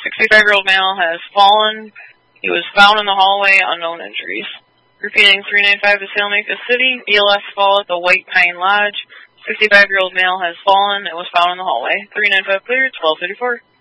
65-year-old male has fallen. He was found in the hallway, unknown injuries. Repeating 395 to Salemaker City, BLS fall at the White Pine Lodge. 65-year-old male has fallen and was found in the hallway. 395 cleared, 1234.